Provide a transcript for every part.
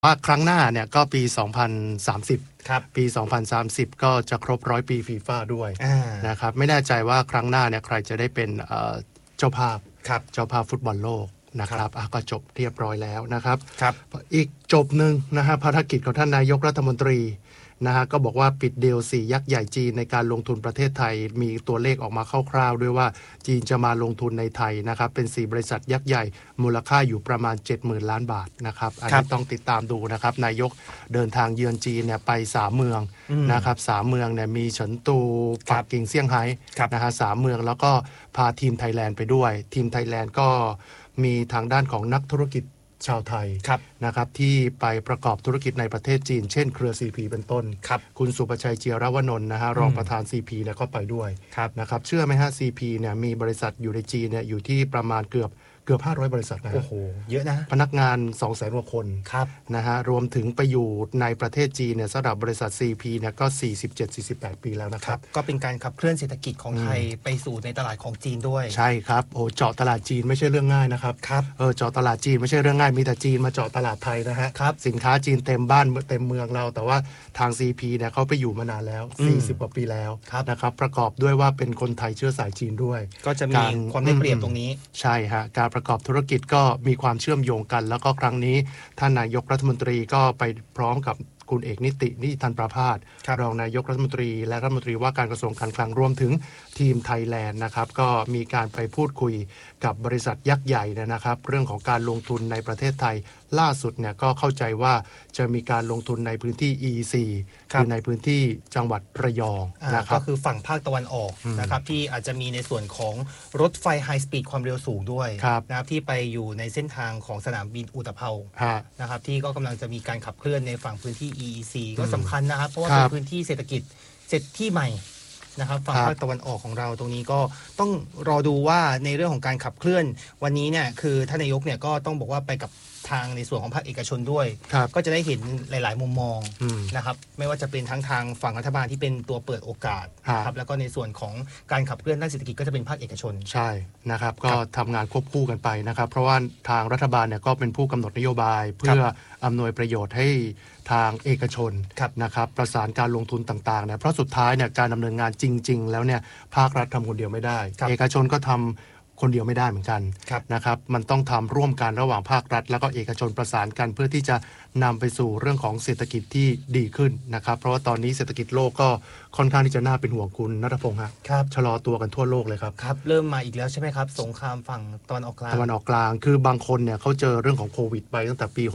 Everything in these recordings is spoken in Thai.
ว่าครั้งหน้าเนี่ยก็ปี 2030 ครับปี 2030 ก็จะครบ100 ปีฟีฟ่าด้วยนะครับไม่แน่ใจว่าครั้งหน้าเนี่ยใครจะได้เป็นเจ้าภาพฟุตบอลโลกนะครับก็จบเรียบร้อยแล้วนะครับอีกจบหนึ่งนะฮะภารกิจของท่านนายกรัฐมนตรีนะฮะก็บอกว่าปิดดีล4ยักษ์ใหญ่จีนในการลงทุนประเทศไทยมีตัวเลขออกมาคร่าวๆด้วยว่าจีนจะมาลงทุนในไทยนะครับเป็น4บริษัทยักษ์ใหญ่มูลค่าอยู่ประมาณ 70,000 ล้านบาทนะครับอันนี้ต้องติดตามดูนะครับนายกเดินทางเยือนจีนเนี่ยไป3เมืองนะครับ3เมืองเนี่ยมีเฉินตูปักกิ่งเซี่ยงไฮ้นะฮะ3เมืองแล้วก็พาทีมไทยแลนด์ไปด้วยทีมไทยแลนด์ก็มีทางด้านของนักธุรกิจชาวไทยนะครับที่ไปประกอบธุรกิจในประเทศจีนเช่นเครือ CP เป็นต้นคุณสุประชัยเจียรวนนท์นะฮะรองประธาน CP เนี่ยก็ไปด้วยนะครับเชื่อไหมฮะ CP เนี่ยมีบริษัทอยู่ในจีนเนี่ยอยู่ที่ประมาณเกือบ500 บริษัทนะฮะโอ้โหเยอะนะพนักงาน 200,000 กว่าคนนะฮะรวมถึงไปอยู่ในประเทศจีนเนี่ยสำหรับบริษัท CP เนี่ยก็ 47-48 ปีแล้วนะครับก็เป็นการขับเคลื่อนเศรษฐกิจของไทยไปสู่ในตลาดของจีนด้วยใช่ครับโอ้เจาะตลาดจีนไม่ใช่เรื่องง่ายนะครับเจาะตลาดจีนไม่ใช่เรื่องง่ายมีแต่จีนมาเจาะตลาดไทยนะฮะสินค้าจีนเต็มบ้านเต็มเมืองเราแต่ว่าทาง CP เนี่ยเขาไปอยู่มานานแล้ว40 กว่าปีแล้วนะครับประกอบด้วยว่าเป็นคนไทยเชื้อสายจีนด้วยก็จะมีความได้เปรียบตรงนี้ใช่ฮะการประกอบธุรกิจก็มีความเชื่อมโยงกันแล้วก็ครั้งนี้ท่านนายกรัฐมนตรีก็ไปพร้อมกับคุณเอกนิติธันประภาสรองนายกรัฐมนตรีและรัฐมนตรีว่าการกระทรวงการคลังรวมถึงทีมไทยแลนด์นะครับก็มีการไปพูดคุยกับบริษัทยักษ์ใหญ่นะครับเรื่องของการลงทุนในประเทศไทยล่าสุดเนี่ยก็เข้าใจว่าจะมีการลงทุนในพื้นที่ EEC คือในพื้นที่จังหวัดระยองนะครับก็คือฝั่งภาคตะวันออกนะครับที่อาจจะมีในส่วนของรถไฟไฮสปีดความเร็วสูงด้วยนะครับที่ไปอยู่ในเส้นทางของสนามบินอุตภเปานะครับที่ก็กำลังจะมีการขับเคลื่อนในฝั่งพื้นที่ EEC ก็สำคัญนะครับเพราะว่าเป็นพื้นที่เศรษฐกิจที่ใหม่นะครับฝั่งภาคตะวันออกของเราตรงนี้ก็ต้องรอดูว่าในเรื่องของการขับเคลื่อนวันนี้เนี่ยคือท่านนายกเนี่ยก็ต้องบอกว่าไปกับทางในส่วนของภาคเอกชนด้วยก็จะได้เห็นหลายๆมุมมองนะครับไม่ว่าจะเป็นทั้งทางฝั่งรัฐบาลที่เป็นตัวเปิดโอกาสนะครับแล้วก็ในส่วนของการขับเคลื่อนด้านเศรษฐกิจก็จะเป็นภาคเอกชนใช่นะครับก็ทำงานควบคู่กันไปนะครับเพราะว่าทางรัฐบาลเนี่ยก็เป็นผู้กำหนดนโยบายเพื่ออำนวยประโยชน์ให้ทางเอกชนนะครับประสานการลงทุนต่างๆเนี่ยเพราะสุดท้ายเนี่ยการดำเนินงานจริงๆแล้วเนี่ยภาครัฐทำคนเดียวไม่ได้เอกชนก็ทำคนเดียวไม่ได้เหมือนกันนะครับมันต้องทำร่วมกันระหว่างภาครัฐแล้วก็เอกชนประสานกันเพื่อที่จะนำไปสู่เรื่องของเศรษฐกิจที่ดีขึ้นนะครับเพราะว่าตอนนี้เศรษฐกิจโลกก็ค่อนข้างที่จะน่าเป็นห่วงคุณณัฐพงษ์ฮะชะลอตัวกันทั่วโลกเลยครับเริ่มมาอีกแล้วใช่ไหมครับสงครามฝั่งตะวันออกกลางคือบางคนเนี่ยเขาเจอเรื่องของโควิดไปตั้งแต่ปี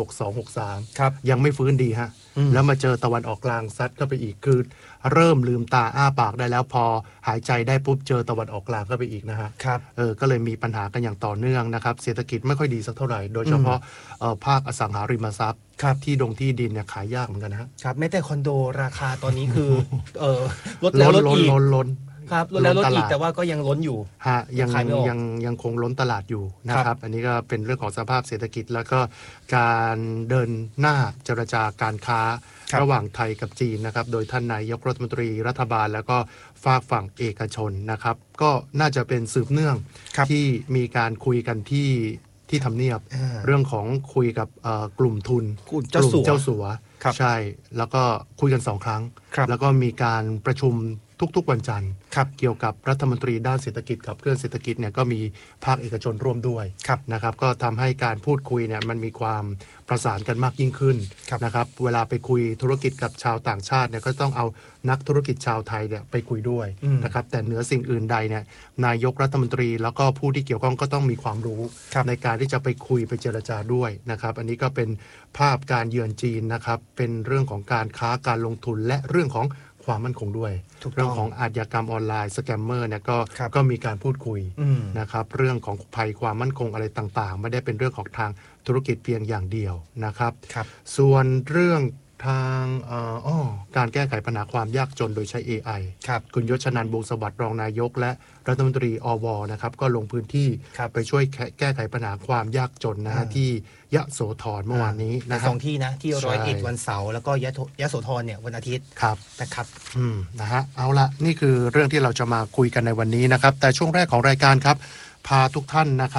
62-63ยังไม่ฟื้นดีฮะแล้วมาเจอตะวันออกกลางซัดเข้าไปอีกคือเริ่มลืมตาอ้าปากได้แล้วพอหายใจได้ปุ๊บเจอตะวันออกกลางเข้าไปอีกนะฮะก็เลยมีปัญหากันอย่างต่อเนื่องนะครับเศรษฐกิจไม่ค่อยดีสักเท่าไหร่โดยเฉพาะภาคอสังหาริมทรัพย์ที่ดินเนี่ยขายยากเหมือนกันนะครับแม้แต่คอนโดราคาตอนนี้คือลดอีกครับลดแล้วลดอีกแต่ว่าก็ยังล้นอยู่ยังคงล้นตลาดอยู่นะครับอันนี้ก็เป็นเรื่องของสภาพเศรษฐกิจแล้วก็การเดินหน้าเจรจาการค้าระหว่างไทยกับจีนนะครับโดยท่านนายกรัฐมนตรีรัฐบาลแล้วก็ฝากฝั่งเอกชนนะครับก็น่าจะเป็นสืบเนื่องที่มีการคุยกันที่ทำเนียบเรื่องของคุยกับกลุ่มทุนเจ้าสัวใช่แล้วก็คุยกัน2 ครั้งแล้วก็มีการประชุมทุกๆวันจันทร์เกี่ยวกับรัฐมนตรีด้านเศรษฐกิจกับเครื่องเศรษฐกิจเนี่ยก็มีภาคเอกชนร่วมด้วยนะครับก็ทำให้การพูดคุยเนี่ยมันมีความประสานกันมากยิ่งขึ้นนะครับเวลาไปคุยธุรกิจกับชาวต่างชาติเนี่ยก็ต้องเอานักธุรกิจชาวไทยเนี่ยไปคุยด้วยนะครับแต่เหนือสิ่งอื่นใดเนี่ยนายกรัฐมนตรีแล้วก็ผู้ที่เกี่ยวข้องก็ต้องมีความรู้ในการที่จะไปคุยไปเจรจาด้วยนะครับอันนี้ก็เป็นภาพการเยือนจีนนะครับเป็นเรื่องของการค้าการลงทุนและเรื่องของความมั่นคงด้วยเรื่องของอาชญากรรมออนไลน์สแกมเมอร์เนี่ยก็มีการพูดคุยนะครับเรื่องของภัยความมั่นคงอะไรต่างๆไม่ได้เป็นเรื่องของทางธุรกิจเพียงอย่างเดียวนะครับส่วนเรื่องทางการแก้ไขปัญหาความยากจนโดยใช้ AI คุณยศนันท์ วงศ์สวัสดิ์รองนายกและรัฐมนตรีอวนะครับก็ลงพื้นที่ไปช่วยแก้ไขปัญหาความยากจนนะฮะที่ยโสธรเมื่อวานนี้นะครับ2 ที่นะที่101วันเสาร์แล้วก็ยโสธรเนี่ยวันอาทิตย์นะครับนะฮะเอาละนี่คือเรื่องที่เราจะมาคุยกันในวันนี้นะครับแต่ช่วงแรกของรายการครับพาทุกท่านนะครับ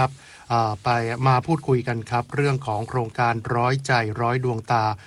ไปมาพูดคุยกันครับเรื่องของโครงการร้อยใจร้อยดวงตา